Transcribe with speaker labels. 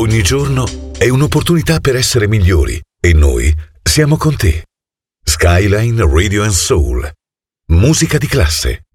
Speaker 1: Ogni giorno è un'opportunità per essere migliori e noi siamo con te. Skyline Radio and Soul. Musica di classe.